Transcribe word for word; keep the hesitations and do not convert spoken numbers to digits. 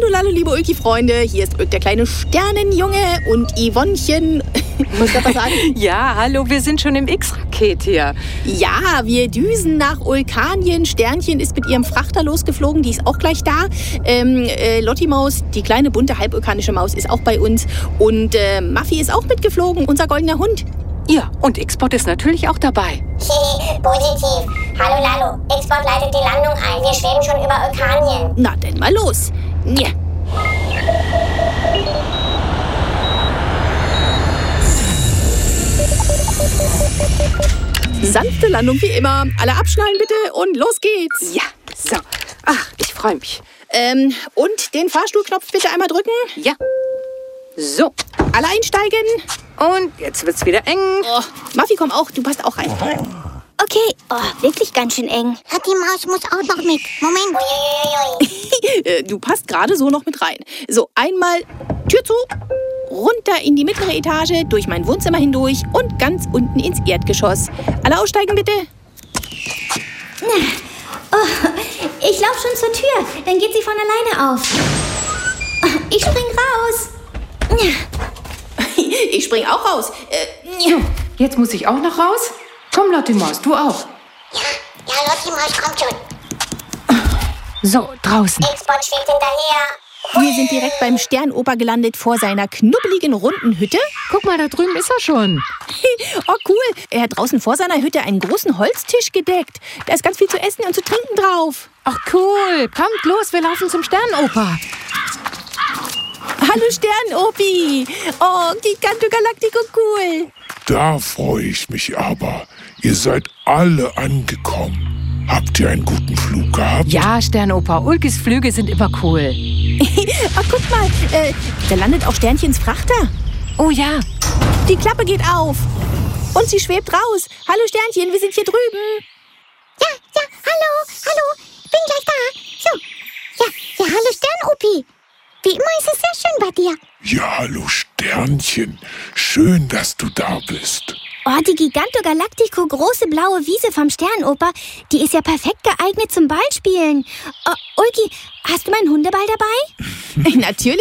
Hallo, liebe Ulki-Freunde, hier ist Ulk, der kleine Sternenjunge und Yvonnechen. Muss ich was sagen? Ja, hallo, wir sind schon im X-Raket hier. Ja, wir düsen nach Ulkanien. Sternchen ist mit ihrem Frachter losgeflogen, die ist auch gleich da. Ähm, äh, Lotti Maus, die kleine bunte halbulkanische Maus, ist auch bei uns. Und äh, Muffy ist auch mitgeflogen, unser goldener Hund. Ja, und X-Bot ist natürlich auch dabei. Positiv. Hallo Lalo, X-Bot leitet die Landung ein. Wir schweben schon über Ulkanien. Na, denn mal los. Ja. Sanfte Landung wie immer. Alle abschnallen bitte und los geht's. Ja, so. Ach, ich freue mich. Ähm, und den Fahrstuhlknopf bitte einmal drücken. Ja. So. Alle einsteigen. Und jetzt wird's wieder eng. Oh, Muffy, komm auch. Du passt auch rein. Okay, oh, wirklich ganz schön eng. Hat die Maus muss auch noch mit. Moment. Äh, du passt gerade so noch mit rein. So, einmal Tür zu, runter in die mittlere Etage, durch mein Wohnzimmer hindurch und ganz unten ins Erdgeschoss. Alle aussteigen bitte. Oh, ich laufe schon zur Tür, dann geht sie von alleine auf. Ich spring raus. Ich spring auch raus. Äh, So, jetzt muss ich auch noch raus. Komm, Lotti Maus, du auch. Ja, ja, Lotti Maus kommt schon. So, draußen. X-Bot schwebt hinterher. Wir sind direkt beim Sternoper gelandet vor seiner knubbeligen runden Hütte. Guck mal, da drüben ist er schon. Oh cool, er hat draußen vor seiner Hütte einen großen Holztisch gedeckt. Da ist ganz viel zu essen und zu trinken drauf. Ach cool, kommt los, wir laufen zum Sternoper. Hallo Sternopi. Oh, Giganto Galactico cool. Da freue ich mich aber. Ihr seid alle angekommen. Habt ihr einen guten Flug gehabt? Ja, Sternoper, Ulkis Flüge sind immer cool. Oh, guck mal, äh, da landet auch Sternchens Frachter. Oh ja. Die Klappe geht auf. Und sie schwebt raus. Hallo Sternchen, wir sind hier drüben. Ja, ja, hallo, hallo. Bin gleich da. So. Ja, ja, hallo Sternopi. Wie immer ist es sehr schön bei dir. Ja, hallo Sternchen. Schön, dass du da bist. Oh, die Giganto Galactico große blaue Wiese vom Sternoper, die ist ja perfekt geeignet zum Ballspielen. Oh, Ulki, hast du meinen Hundeball dabei? Natürlich.